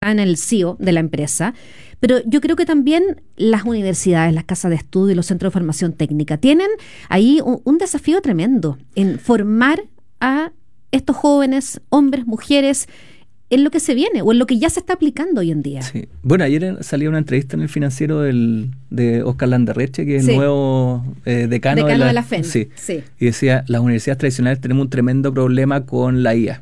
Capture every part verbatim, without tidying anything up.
está en el C E O de la empresa. Pero yo creo que también las universidades, las casas de estudio y los centros de formación técnica tienen ahí un, un desafío tremendo en formar a estos jóvenes, hombres, mujeres, en lo que se viene o en lo que ya se está aplicando hoy en día. Sí. Bueno, ayer salía una entrevista en El Financiero del, de Oscar Landerreche, que es sí. el nuevo eh, decano, decano de la, de la F E N. Sí. sí. Y decía, las universidades tradicionales tenemos un tremendo problema con la I A.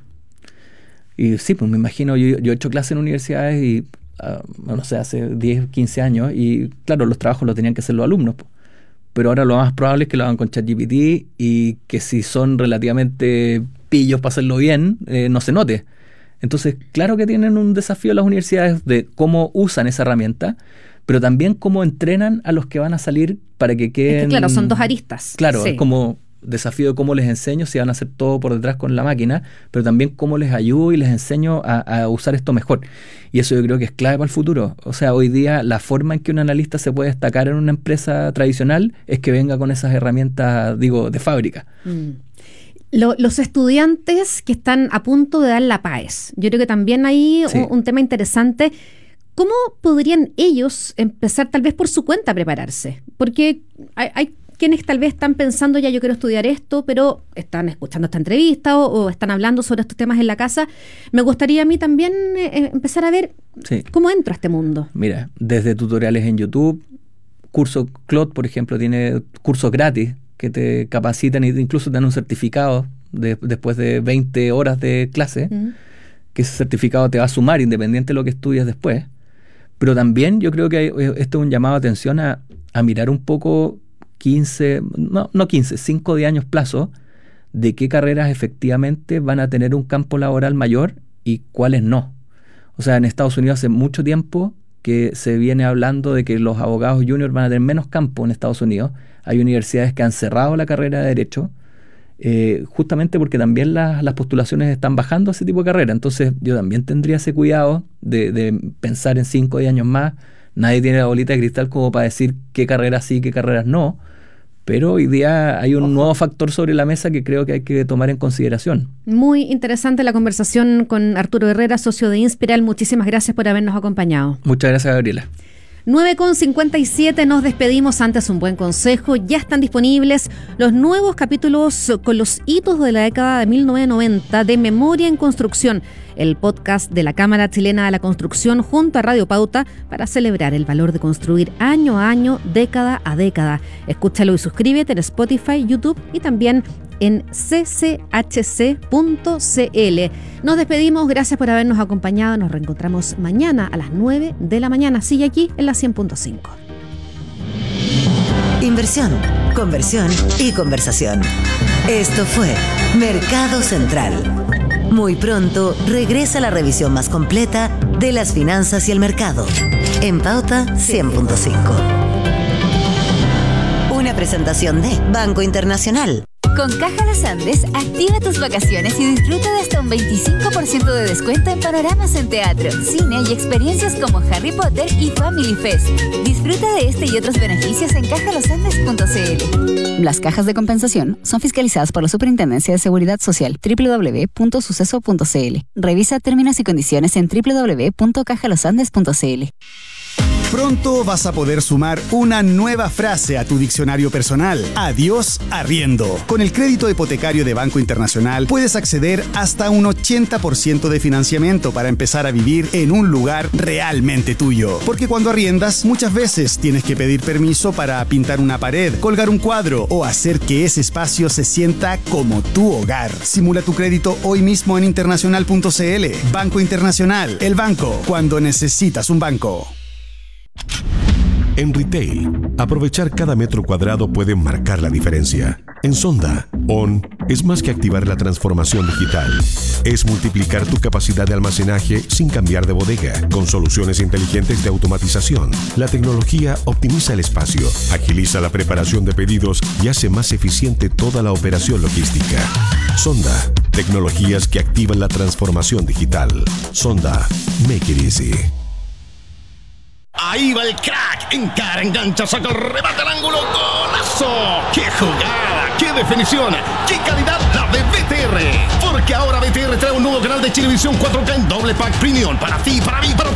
Y sí, pues me imagino, yo, yo he hecho clases en universidades y Uh, no sé, hace diez, quince años, y claro, los trabajos los tenían que hacer los alumnos, po. Pero ahora lo más probable es que lo hagan con ChatGPT y que si son relativamente pillos para hacerlo bien, eh, no se note. Entonces, claro que tienen un desafío las universidades de cómo usan esa herramienta, pero también cómo entrenan a los que van a salir para que queden... Es que claro, son dos aristas. Claro, sí. es como... desafío de cómo les enseño si van a hacer todo por detrás con la máquina, pero también cómo les ayudo y les enseño a, a usar esto mejor. Y eso yo creo que es clave para el futuro. O sea, hoy día la forma en que un analista se puede destacar en una empresa tradicional es que venga con esas herramientas, digo, de fábrica. Mm. Lo, los estudiantes que están a punto de dar la PAES, yo creo que también hay sí. un, un tema interesante. ¿Cómo podrían ellos empezar tal vez por su cuenta a prepararse? Porque hay... hay quienes tal vez están pensando, ya yo quiero estudiar esto, pero están escuchando esta entrevista o, o están hablando sobre estos temas en la casa. Me gustaría a mí también eh, empezar a ver sí. cómo entro a este mundo. Mira, desde tutoriales en YouTube, curso Claude, por ejemplo, tiene cursos gratis que te capacitan e incluso te dan un certificado de, después de veinte horas de clase, mm. que ese certificado te va a sumar independiente de lo que estudias después. Pero también yo creo que hay, esto es un llamado a atención a, a mirar un poco quince, no, no quince, cinco de años plazo de qué carreras efectivamente van a tener un campo laboral mayor y cuáles no. O sea, en Estados Unidos hace mucho tiempo que se viene hablando de que los abogados juniors van a tener menos campo en Estados Unidos. Hay universidades que han cerrado la carrera de Derecho eh, justamente porque también las, las postulaciones están bajando a ese tipo de carrera. Entonces yo también tendría ese cuidado de, de pensar en cinco o diez años más. Nadie tiene la bolita de cristal como para decir qué carreras sí, qué carreras no. Pero hoy día hay un Ojo. nuevo factor sobre la mesa que creo que hay que tomar en consideración. Muy interesante la conversación con Arturo Herrera, socio de Inspiral. Muchísimas gracias por habernos acompañado. Muchas gracias, Gabriela. nueve con cincuenta y siete, nos despedimos. Antes, un buen consejo. Ya están disponibles los nuevos capítulos con los hitos de la década de mil novecientos noventa de Memoria en Construcción, el podcast de la Cámara Chilena de la Construcción junto a Radio Pauta para celebrar el valor de construir año a año, década a década. Escúchalo y suscríbete en Spotify, YouTube y también en c c h c punto c l. Nos despedimos, gracias por habernos acompañado. Nos reencontramos mañana a las nueve de la mañana. Sigue aquí en la cien punto cinco. Inversión, conversión y conversación. Esto fue Mercado Central. Muy pronto regresa la revisión más completa de las finanzas y el mercado. En Pauta cien punto cinco. Una presentación de Banco Internacional. Con Caja Los Andes, activa tus vacaciones y disfruta de hasta un veinticinco por ciento de descuento en panoramas en teatro, cine y experiencias como Harry Potter y Family Fest. Disfruta de este y otros beneficios en caja los andes punto c l. Las cajas de compensación son fiscalizadas por la Superintendencia de Seguridad Social, doble u doble u doble u punto suceso punto c l. Revisa términos y condiciones en doble u doble u doble u punto caja los andes punto c l. Pronto vas a poder sumar una nueva frase a tu diccionario personal. Adiós arriendo. Con el crédito hipotecario de Banco Internacional puedes acceder hasta un ochenta por ciento de financiamiento para empezar a vivir en un lugar realmente tuyo. Porque cuando arriendas, muchas veces tienes que pedir permiso para pintar una pared, colgar un cuadro o hacer que ese espacio se sienta como tu hogar. Simula tu crédito hoy mismo en internacional punto c l. Banco Internacional, el banco cuando necesitas un banco. En retail, aprovechar cada metro cuadrado puede marcar la diferencia. En Sonda, On es más que activar la transformación digital. Es multiplicar tu capacidad de almacenaje sin cambiar de bodega. Con soluciones inteligentes de automatización, la tecnología optimiza el espacio, agiliza la preparación de pedidos y hace más eficiente toda la operación logística. Sonda, tecnologías que activan la transformación digital. Sonda, make it easy. Ahí va el crack, encara, engancha, saca el remate al ángulo, ¡golazo! ¡Qué jugada! ¡Qué definición! ¡Qué calidad la de B T R! Porque ahora B T R trae un nuevo canal de Chilevisión cuatro K en doble pack premium para ti, para mí, para